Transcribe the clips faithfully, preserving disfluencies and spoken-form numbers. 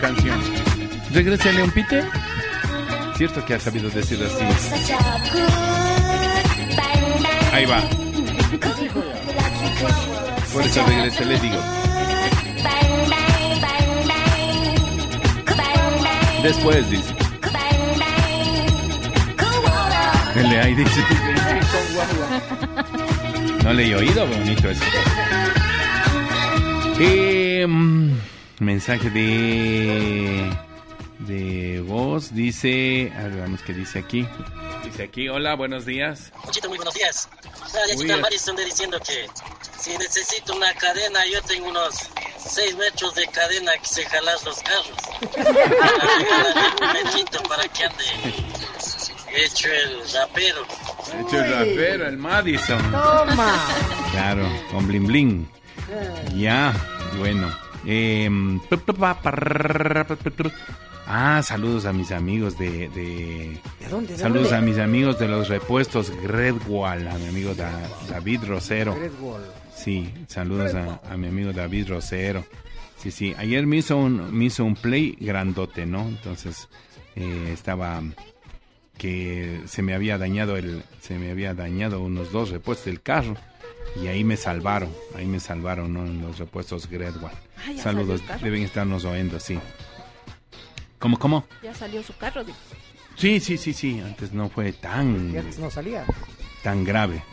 canción. Regrésale un pite. Cierto que has sabido decir así. Ahí va. Por eso regrese, le digo. Después dice. El de ahí dice. No le he oído, bonito eso. Eh, mensaje de de voz dice, a ver, vamos, ¿qué dice aquí? Dice aquí, hola, buenos días. Muchito, muy buenos días. Ya chica Madison diciendo que si necesito una cadena, yo tengo unos seis metros de cadena que se jalan los carros. Un mechito para que ande hecho el rapero. Hecho el rapero, el Madison. Toma. Claro, con bling bling. Ya, bueno. Eh, ah, saludos a mis amigos de... de, ¿De dónde? ¿De saludos dónde? a mis amigos de los repuestos Gredwall, a mi amigo da, David Rosero. Gredwall. Sí, saludos a, a mi amigo David Rosero. Sí, sí, ayer me hizo un, me hizo un play grandote, ¿no? Entonces, eh, estaba... que se me había dañado el... se me había dañado unos dos repuestos del carro. Y ahí me salvaron, ahí me salvaron, ¿no? En los repuestos Gredwall. Ah, saludos, deben estarnos oyendo, sí. ¿Cómo, cómo? Ya salió su carro, digo. Sí, sí, sí, sí, antes no fue tan... Ya no salía. tan grave.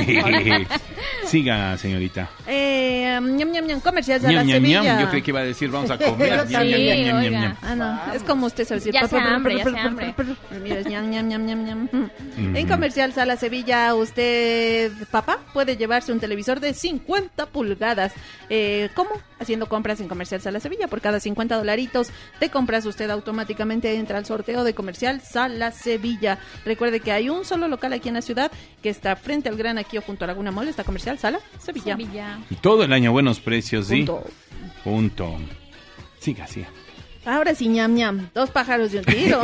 Siga, señorita. Eh, ñam, ñam, ñam, comercial de la Ñam, ñam, Sevilla. ñam. Yo creí que iba a decir vamos a comer. Sí, Ñam, ñam, ñam, ñam, oiga. ñam. Ah, no, es como usted sabe decir. Ya se hambre, ya se hambre. Mira, es ñam, ñam, ñam, ñam, ñam. Ujú. En Comercial Sala Sevilla, usted, papá, puede llevarse un televisor de cincuenta pulgadas. Eh, ¿Cómo? Haciendo compras en Comercial Sala Sevilla. Por cada cincuenta dolaritos de compras, usted automáticamente entra al sorteo de Comercial Sala Sevilla. Recuerde que hay un solo local aquí en la ciudad que está frente al Gran Aquío junto a Laguna Mall. Está Comercial Sala Sevilla. Sevilla. Y todo el año buenos precios, ¿sí? Punto. Punto. Siga, siga. Ahora sí, ñam, ñam. Dos pájaros de un tiro.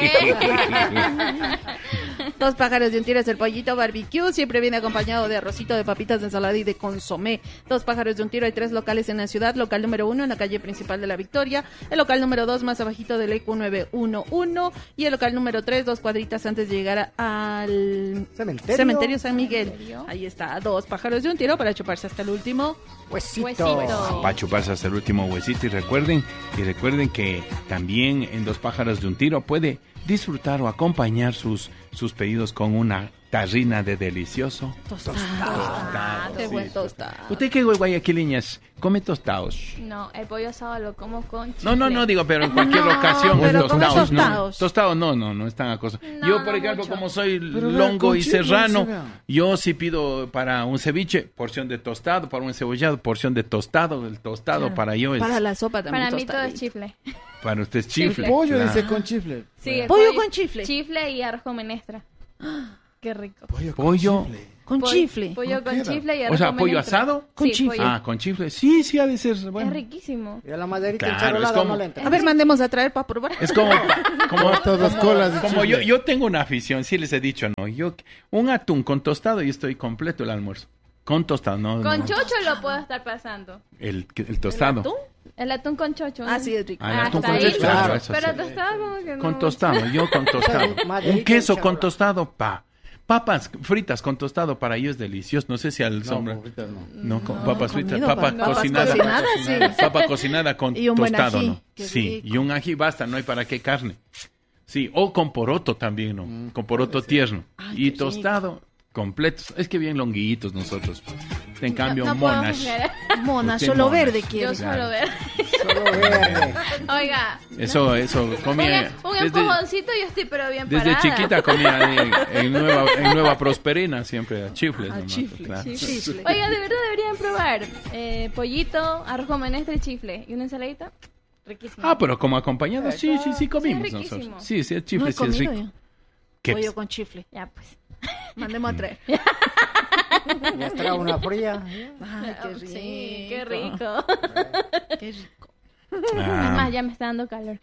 Dos pájaros de un tiro es el pollito barbecue. Siempre viene acompañado de arrocito, de papitas, de ensalada y de consomé. Dos pájaros de un tiro. Hay tres locales en la ciudad. Local número uno en la calle principal de la Victoria. El local número dos más abajito del E Q nueve uno uno. Y el local número tres, dos cuadritas antes de llegar a- al Cementerio. Cementerio San Miguel. Cementerio. Ahí está. Dos pájaros de un tiro para chuparse hasta el último. Huesito. Huesito. Para chuparse hasta el último huesito. Y recuerden, y recuerden que también en Dos Pájaros de un Tiro puede disfrutar o acompañar sus, sus pedidos con una tarrina de delicioso Tostado. tostado. Qué Sí. buen tostado. ¿Usted qué guayaquileñas come tostados? No, el pollo asado lo como con chile. No, no, no, digo, pero en cualquier No, ocasión pero come tostados, ¿no? tostados. Tostados no, no, no están acosados. No, Yo, no por ejemplo, mucho. como soy Pero vea, longo con y chile, serrano, se vea. yo sí pido para un ceviche, porción de tostado, para un cebollado, porción de tostado, el tostado Claro. para yo es, Para para, la sopa también. Para mí todo es tostadito. chifle. usted es chifle. Chifle. Pollo claro. dice con chifle. Sí, el Pollo con chifle. Chifle y arroz con menestra. Qué rico. Pollo. con Pollo. chifle. Con Pollo- chifle. Pollo ¿Cómo con queda? chifle y arroz O sea, con pollo menestra. asado con Sí, chifle. pollo. Ah, con chifle. Sí, sí ha de ser bueno. Es riquísimo. Y a la maderita Claro, encharolada es como- no le entra. A ver, mandemos a traer para probar. Es como como Corta dos colas de como yo chifle. yo tengo una afición, sí les he dicho, no, yo un atún con tostado y estoy completo el almuerzo. Con tostado, no. Con no. chocho lo puedo estar pasando. El el tostado. ¿Tú? El atún con chocho. ¿no? Ah, sí, es rico. Ah, el atún Hasta con ahí. chocho, claro, Claro. eso Pero sí. tostado como que no. Con tostado, yo con tostado. Maderita Un queso encharolada. con tostado, pa. Papas fritas con tostado para ellos es delicioso. No sé si al No, sombra. ahorita no. No, con No, papas fritas, comido, papa pa- papas cocinada. cocinadas, sí. Papa cocinada con Y un buen tostado, ají, ¿no? qué Sí, rico. y un ají basta, no hay para qué carne. Sí, o con poroto también, ¿no? Mm, Con poroto tierno. Ay, y qué tostado completos. Es que bien longuitos nosotros. En cambio, no, no puedo monas. juzgar. Mona, Usted solo mona. verde Yo quiere. Claro. solo ver. Solo verde. Oiga. Eso, eso, comía. Un, un desde- empujoncito y yo estoy pero bien Desde parada. chiquita comía en, en Nueva, en Nueva Prosperina siempre chifles. Ah, nomás, chifle, claro. chifle. Oiga, de verdad deberían probar. Eh, pollito, arroz con menestra y chifle. Y una ensaladita. Riquísimo. Ah, pero como acompañado, sí, sí, sí comimos Sí, es riquísimo. nosotros. Sí, sí, el No chifle he sí es comido rico. yo. ¿Qué? Pollo con chifle. Ya pues. Mandemos a traer. Ya trae una fría. Ay, qué rico. Sí, qué rico. Qué rico. Es Ah, más, ya me está dando calor.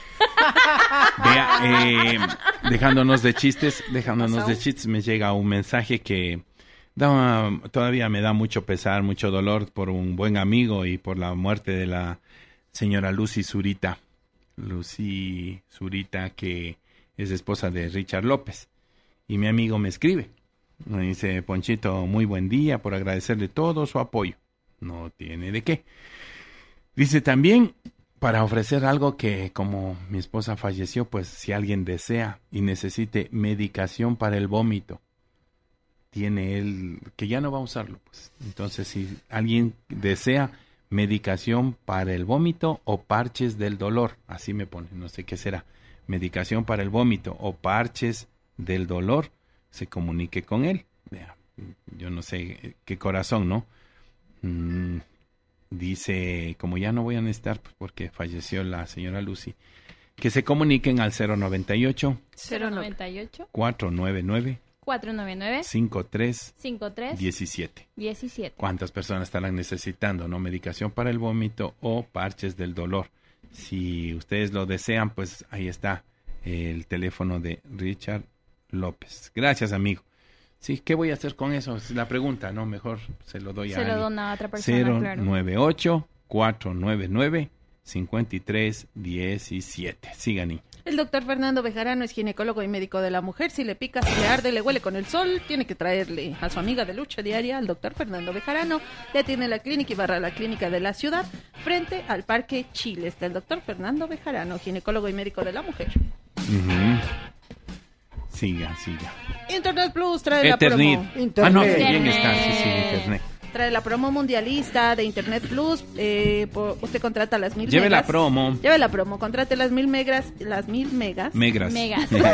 vea, eh, dejándonos de chistes, dejándonos de chistes, me llega un mensaje que da, todavía me da mucho pesar, mucho dolor por un buen amigo y por la muerte de la señora Lucy Zurita. Lucy Zurita, que es esposa de Richard López. Y mi amigo me escribe. Me dice, Ponchito, muy buen día, por agradecerle todo su apoyo. No tiene de qué. Dice también, para ofrecer algo que como mi esposa falleció, pues si alguien desea y necesite medicación para el vómito, tiene él, que ya no va a usarlo, pues. Entonces, si alguien desea medicación para el vómito o parches del dolor, así me pone, no sé qué será, medicación para el vómito o parches del dolor, se comunique con él. Vea, yo no sé qué corazón, ¿no? Mm, dice, como ya no voy a necesitar, pues porque falleció la señora Lucy, que se comuniquen al cero noventa y ocho, cero noventa y ocho, cuatrocientos noventa y nueve, cuatrocientos noventa y nueve, cincuenta y tres, cincuenta y tres, diecisiete. diecisiete. ¿Cuántas personas estarán necesitando, no? Medicación para el vómito o parches del dolor. Si ustedes lo desean, pues ahí está el teléfono de Richard López. Gracias, amigo. Sí, ¿qué voy a hacer con eso? Es la pregunta, ¿no? Mejor se lo doy a Se lo alguien. dona a otra persona, cero claro. noventa y ocho, cuatrocientos noventa y nueve, cincuenta y tres, diecisiete. Sigan ahí. El doctor Fernando Bejarano es ginecólogo y médico de la mujer. Si le pica, si le arde, le huele con el sol, tiene que traerle a su amiga de lucha diaria, al doctor Fernando Bejarano. Le atiende la clínica Ibarra, la clínica de la ciudad, frente al Parque Chile. Está el doctor Fernando Bejarano, ginecólogo y médico de la mujer. Uh-huh. Siga, siga. Internet Plus trae Eternit. la promo. Internet. Ah, no, que bien Internet. está, sí, sí, Internet. Trae la promo mundialista de Internet Plus. Eh, por- usted contrata las mil Lleve megas. la promo. Lleve la promo. Contrate las mil megas. Las mil megas. Megras. Megas. ¿Qué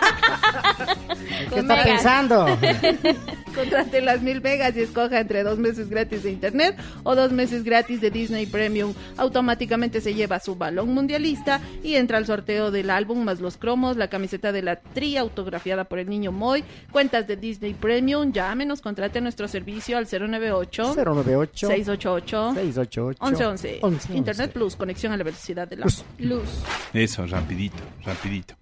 Con está megas. pensando? Contrate las mil megas y escoja entre dos meses gratis de internet o dos meses gratis de Disney Premium. Automáticamente se lleva su balón mundialista y entra al sorteo del álbum más los cromos, la camiseta de la Tri autografiada por el niño Moy, cuentas de Disney Premium. Llámenos, contrate nuestro servicio al cero noventa y ocho, cero noventa y ocho, seis ocho ocho, seis ocho ocho, once once. once Internet once. Plus, conexión a la velocidad de la, Plus. Luz. Eso, rapidito, rapidito.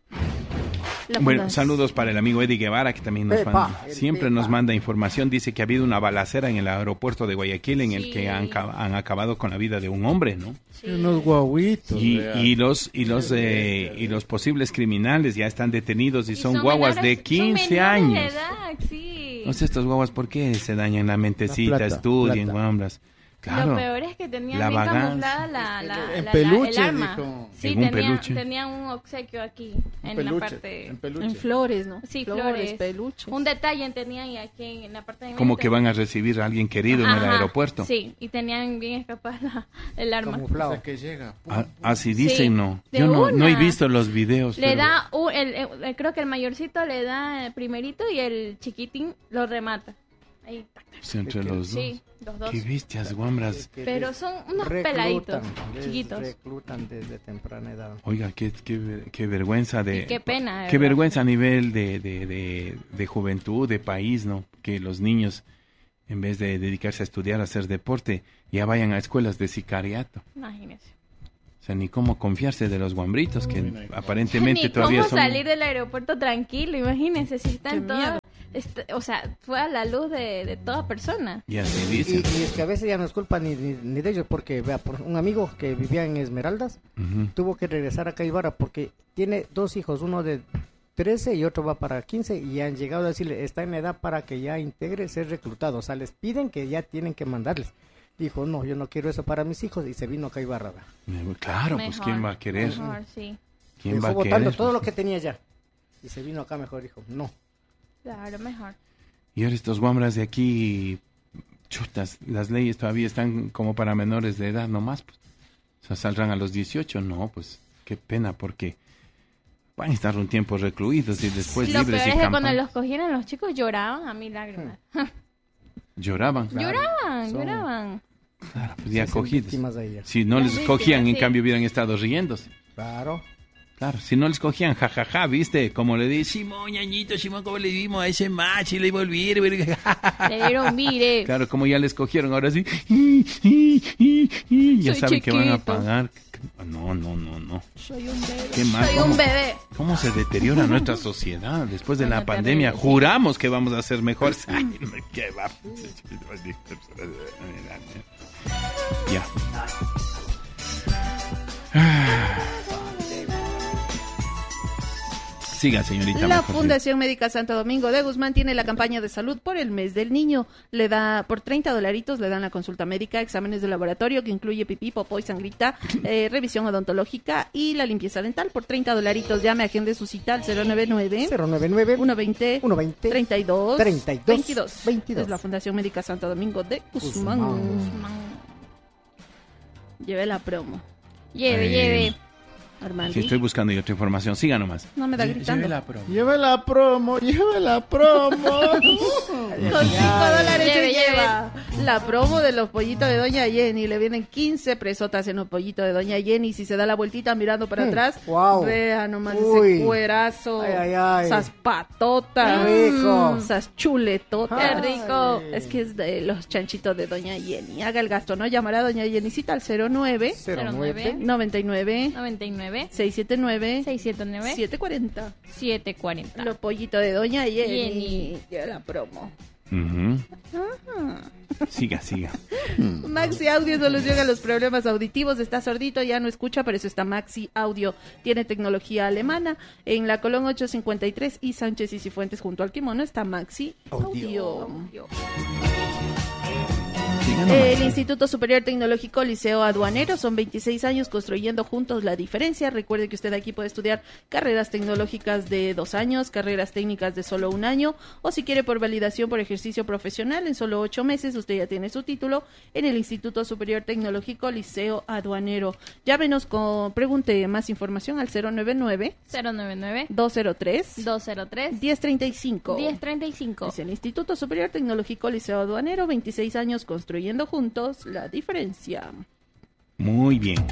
la Bueno, fundación. saludos para el amigo Eddie Guevara, que también nos Pepa, manda, el siempre Pepa. nos manda información. Dice que ha habido una balacera en el aeropuerto de Guayaquil en el Sí. que han, ca- han acabado con la vida de un hombre, ¿no? Sí. Unos guaguitos. Y, vea. y los y los eh, y los posibles criminales ya están detenidos y, Y son, guaguas menores- de quince son menores de años. edad, sí. No sé, estos guaguas, ¿por qué se dañan la mentecita? La plata, Estudien, plata. guambras. Claro. Lo peor es que tenían La bien vagancia. camuflada la, la, En la- peluche, la- el arma. dijo. Sí, En un tenía- peluche. tenían un obsequio aquí, en peluche, la parte... en peluche. En flores, ¿no? Sí, flores, flores. peluches. Un detalle tenían y aquí en la parte de... Como que van a recibir a alguien querido en el Ajá, aeropuerto. Sí, y tenían bien escapada la- el arma. Camuflado. que llega. pum, Ah, pum. así dicen, Sí, ¿no? de Yo no, no he una. visto los videos. Le pero- da, un- el, el- creo que el mayorcito le da el primerito y el chiquitín lo remata. Ahí, tac, tac. Sí, entre los dos. Sí, los dos. Qué bestias, guambras. Que Pero les son unos reclutan, peladitos, les chiquitos. reclutan desde temprana edad. Oiga, qué, qué, ver- qué vergüenza de... Y qué pena, de Qué verdad. vergüenza a nivel de, de, de, de juventud, de país, ¿no? Que los niños, en vez de dedicarse a estudiar, a hacer deporte, ya vayan a escuelas de sicariato. Imagínense. O sea, ni cómo confiarse de los guambritos, que aparentemente Ni todavía cómo son... salir del aeropuerto tranquilo, imagínense, si están Qué todas, miedo. est- o sea, fue a la luz de, de toda persona. Y así Y, dicen. y es que a veces ya no es culpa ni, ni, ni de ellos, porque vea, por un amigo que vivía en Esmeraldas Ujú. tuvo que regresar a Caibara porque tiene dos hijos, uno de trece y otro va para quince, y han llegado a decirle, está en edad para que ya integre ser reclutado, o sea, les piden que ya tienen que mandarles. Dijo, no, yo no quiero eso para mis hijos, y se vino a Caibara. vea. Claro, pues Mejor, ¿quién va a querer? Mejor, sí. ¿Quién Dejó va a botando querer? todo lo que tenía ya. Y se vino acá mejor, dijo, no. Claro, mejor. Y ahora estos guambras de aquí, chutas, las leyes todavía están como para menores de edad nomás, pues. O sea, saldrán a los dieciocho, no, pues qué pena, porque van a estar un tiempo recluidos y después Lo libres peor y es que campan. cuando los cogieron los chicos lloraban a mí lágrimas. Lloraban. Lloraban, Son- lloraban. Claro, pues ya Se hacen cogidos. víctimas de ella. Si no Las les víctimas, cogían, en sí. cambio hubieran estado riéndose. Claro. Claro, si no les cogían, jajaja, ¿viste? Como le di, Simón, ñañito, Simón, ¿cómo le dimos a ese macho y le volví? Le dieron mire. Claro, como ya les cogieron, ahora sí. Ya Soy saben que van a chiquito. pagar. No, no, no, no. Soy un bebé. ¿Qué más? Soy ¿Cómo? un bebé. ¿Cómo se deteriora nuestra sociedad después de la Bueno, pandemia? terrible, sí. Juramos que vamos a ser mejores. Ay, no, qué va. Ya. Siga, señorita. La mejor Fundación Médica Santo Domingo de Guzmán tiene la campaña de salud por el mes del niño. Le da, por treinta dolaritos le dan la consulta médica, exámenes de laboratorio que incluye pipí, popó y sangrita, eh, revisión odontológica y la limpieza dental. Por treinta dolaritos llame, agende su cita al cero noventa y nueve, cero noventa y nueve, uno veinte, uno veinte, treinta y dos, treinta y dos, veintidós. veintidós. Es la Fundación Médica Santo Domingo de Guzmán. Guzmán. Guzmán. Lleve la promo. Lleve, Eh, lleve. Armando. Sí, estoy buscando yo otra información. Siga nomás. No me da gritando. Lleve la promo, lleve la promo. Con cinco dólares se Lleve, lleva la promo de los pollitos de Doña Jenny. Le vienen quince presotas en los pollitos de Doña Jenny. Si se da la vueltita mirando para Mm, atrás, wow. vea nomás Uy. ese cuerazo, Ay, ay, ay. esas patotas, Qué rico. mm, esas chuletotas. Qué rico. Ay. Es que es de los chanchitos de Doña Jenny. Haga el gasto, ¿no? Llamará a Doña Jennycita al cero nueve, cero cero nueve, nueve, noventa y nueve, noventa y nueve, seiscientos setenta y nueve, seiscientos setenta y nueve, setecientos cuarenta. setecientos cuarenta. Los pollitos de Doña Jenny. Jenny. Lleva la promo. Ujú. Ah. Siga, siga. Maxi Audio soluciona los problemas auditivos. Está sordito, ya no escucha, pero eso está Maxi Audio. Tiene tecnología alemana. En la Colón ochocientos cincuenta y tres y Sánchez y Cifuentes junto al Kimono está Maxi Audio. Siga nomás. El Instituto Superior Tecnológico Liceo Aduanero, son veintiséis años construyendo juntos la diferencia. Recuerde que usted aquí puede estudiar carreras tecnológicas de dos años, carreras técnicas de solo un año, o si quiere por validación por ejercicio profesional en solo ocho meses, usted ya tiene su título en el Instituto Superior Tecnológico Liceo Aduanero. Llámenos, con, pregunte más información al cero noventa y nueve, cero noventa y nueve, dos cero tres, dos cero tres, diez treinta y cinco. diez treinta y cinco. Es el Instituto Superior Tecnológico Liceo Aduanero, veintiséis años construyendo juntos la diferencia. Muy bien.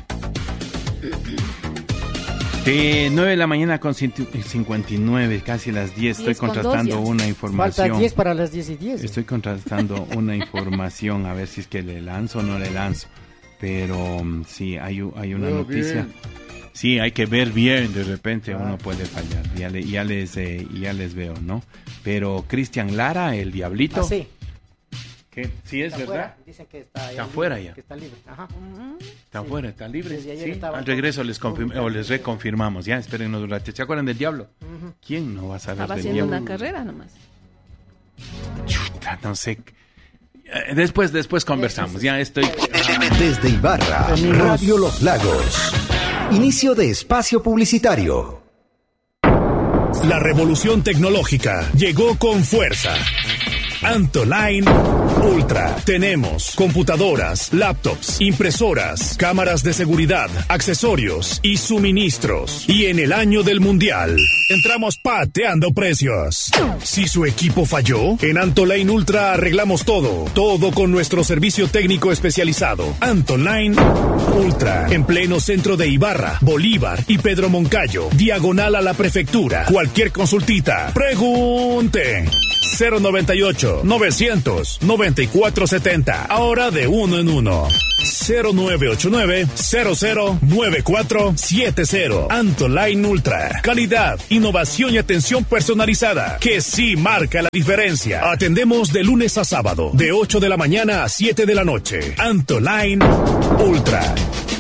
De nueve de la mañana con cincuenta y nueve, casi las diez, estoy diez con contrastando dos ya. una Falta información. diez para las diez y diez. Estoy contrastando una información, a ver si es que le lanzo o no le lanzo. Pero mm, sí, hay, u- hay una Veo noticia. bien. Sí, hay que ver bien, de repente Ah. uno puede fallar. Ya, le- ya, les, eh, ya les veo, ¿no? Pero Cristian Lara, el diablito. Ah, sí. ¿Qué? ¿Sí es Está verdad? afuera. Dicen que está, Está libre, afuera ya. Que está libre. Ajá. Está Sí. afuera, está libre. Desde ayer Sí, estaba al con- regreso les, confirm- o les reconfirmamos. Ya, espérennos un rato. ¿Se acuerdan del diablo? Ujú. ¿Quién no va a saber Estaba del haciendo diablo? una carrera nomás. Chuta, no sé. Eh, Después, después conversamos. Ya estoy. Desde Ibarra, Radio Los Lagos. Inicio de espacio publicitario. La revolución tecnológica llegó con fuerza. Antoline Ultra. Tenemos computadoras, laptops, impresoras, cámaras de seguridad, accesorios y suministros. Y en el año del mundial, entramos pateando precios. Si su equipo falló, en Antoline Ultra arreglamos todo. Todo con nuestro servicio técnico especializado. Antoline Ultra. En pleno centro de Ibarra, Bolívar y Pedro Moncayo. Diagonal a la prefectura. Cualquier consultita, pregunte. cero noventa y ocho, novecientos, noventa y cuatro setenta. Ahora de uno en uno. cero nueve ocho nueve, cero cero nueve cuatro siete cero. Antoline Ultra. Calidad, innovación y atención personalizada. Que sí marca la diferencia. Atendemos de lunes a sábado. De ocho de la mañana a siete de la noche. Antoline Ultra.